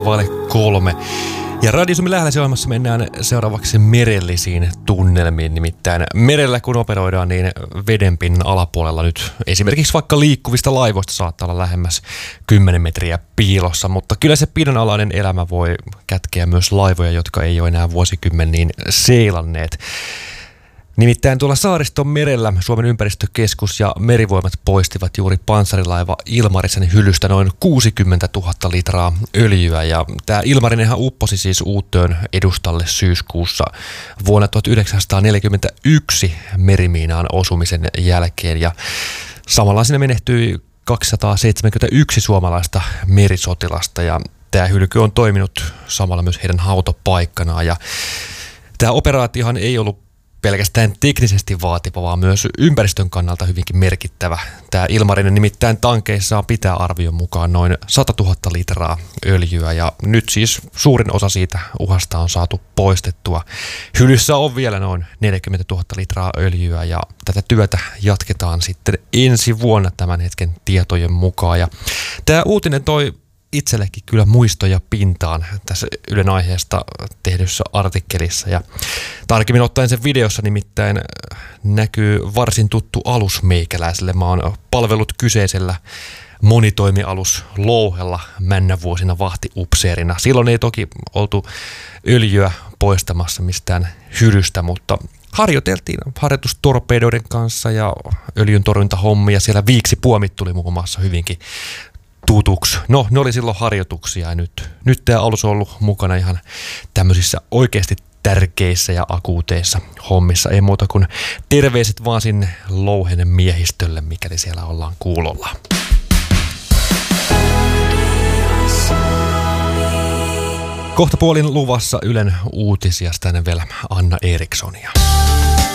Vale 3. Ja Radio Suomi Lähläisohjelmassa mennään seuraavaksi merellisiin tunnelmiin. Nimittäin merellä kun operoidaan, niin vedenpinnan alapuolella nyt esimerkiksi vaikka liikkuvista laivoista saattaa olla lähemmäs 10 metriä piilossa. Mutta kyllä se pinnanalainen elämä voi kätkeä myös laivoja, jotka ei ole enää vuosikymmeniin seilanneet. Nimittäin tuolla Saariston merellä Suomen ympäristökeskus ja Merivoimat poistivat juuri panssarilaiva Ilmarisen hyllystä noin 60 000 litraa öljyä. Ja tämä Ilmarinenhan upposi siis Uuttöön edustalle syyskuussa vuonna 1941 merimiinaan osumisen jälkeen. Ja samalla siinä menehtyi 271 suomalaista merisotilasta ja tämä hylky on toiminut samalla myös heidän hautopaikkanaan. Ja tämä operaatiohan ei ollut pelkästään teknisesti vaativa, vaan myös ympäristön kannalta hyvinkin merkittävä. Tämä Ilmarinen nimittäin tankeissaan pitää arvion mukaan noin 100 000 litraa öljyä ja nyt siis suurin osa siitä uhasta on saatu poistettua. Hyllyssä on vielä noin 40 000 litraa öljyä ja tätä työtä jatketaan sitten ensi vuonna tämän hetken tietojen mukaan. Ja tämä uutinen toi itsellekin kyllä muistoja pintaan tässä Ylen aiheesta tehdyssä artikkelissa. Ja tarkemmin ottaen sen videossa nimittäin näkyy varsin tuttu alus meikäläiselle. Mä oon palvellut kyseisellä monitoimialus Louhella männävuosina vahtiupseerina. Silloin ei toki oltu öljyä poistamassa mistään hyllystä, mutta harjoiteltiin harjoitustorpedoiden kanssa ja öljyntorjuntahommia. Siellä viiksipuomit tuli muun muassa hyvinkin tutuksi. No, ne oli silloin harjoituksia ja nyt tämä alus on ollut mukana ihan tämmöisissä oikeasti tärkeissä ja akuuteissa hommissa. Ei muuta kuin terveiset vaan sinne Louhenen miehistölle, mikäli siellä ollaan kuulolla. Kohta puolin luvassa Ylen uutisia, tänne vielä Anna Erikssonia.